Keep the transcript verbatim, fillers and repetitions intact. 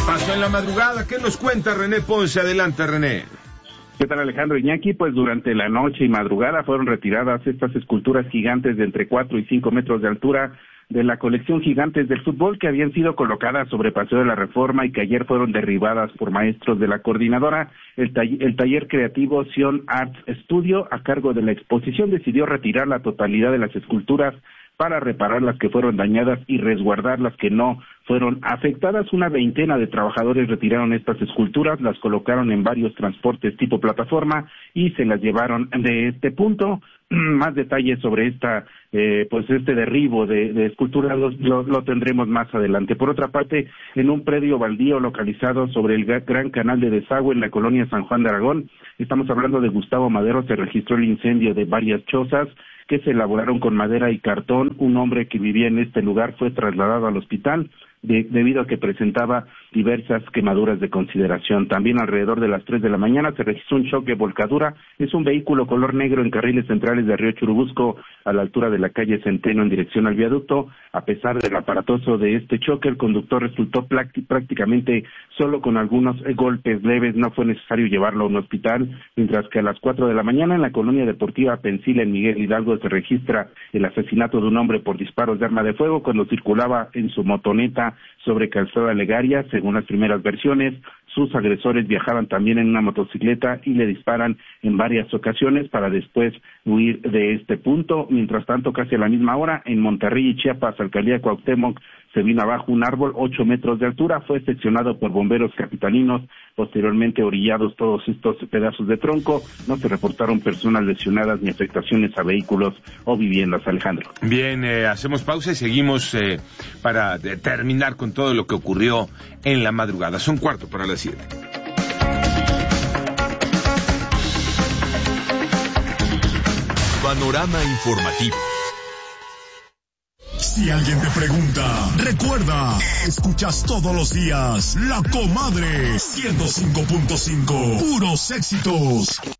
pasó en la madrugada? ¿Qué nos cuenta René Ponce? Adelante, René. ¿Qué tal, Alejandro Iñaki? Pues durante la noche y madrugada fueron retiradas estas esculturas gigantes de entre cuatro y cinco metros de altura de la colección Gigantes del Fútbol, que habían sido colocadas sobre Paseo de la Reforma y que ayer fueron derribadas por maestros de la coordinadora. El, tall- el taller creativo Sion Arts Studio, a cargo de la exposición, decidió retirar la totalidad de las esculturas para reparar las que fueron dañadas y resguardar las que no fueron afectadas. Una veintena de trabajadores retiraron estas esculturas, las colocaron en varios transportes tipo plataforma y se las llevaron de este punto. Más detalles sobre esta, eh, pues este derribo de, de esculturas lo, lo, lo tendremos más adelante. Por otra parte, en un predio baldío localizado sobre el gran canal de desagüe en la colonia San Juan de Aragón, estamos hablando de Gustavo Madero, se registró el incendio de varias chozas que se elaboraron con madera y cartón. Un hombre que vivía en este lugar fue trasladado al hospital de, debido a que presentaba diversas quemaduras de consideración. También alrededor de las tres de la mañana se registró un choque volcadura. Es un vehículo color negro en carriles centrales de Río Churubusco, a la altura de la calle Centeno en dirección al viaducto. A pesar del aparatoso de este choque, el conductor resultó prácti- prácticamente solo con algunos golpes leves. No fue necesario llevarlo a un hospital, mientras que a las cuatro de la mañana en la colonia deportiva Pensil en Miguel Hidalgo se registra el asesinato de un hombre por disparos de arma de fuego cuando circulaba en su motoneta sobre Calzada Legaria. Según las primeras versiones, sus agresores viajaban también en una motocicleta y le disparan en varias ocasiones para después huir de este punto. Mientras tanto, casi a la misma hora, en Monterrey y Chiapas, alcaldía de Cuauhtémoc, se vino abajo un árbol, ocho metros de altura, fue seccionado por bomberos capitalinos, posteriormente orillados todos estos pedazos de tronco. No se reportaron personas lesionadas ni afectaciones a vehículos o viviendas, Alejandro. Bien, eh, hacemos pausa y seguimos eh, para eh, terminar con todo lo que ocurrió en la madrugada. Son cuarto para las siete. Panorama informativo. Si alguien te pregunta, recuerda, escuchas todos los días La Comadre ciento cinco punto cinco, puros éxitos.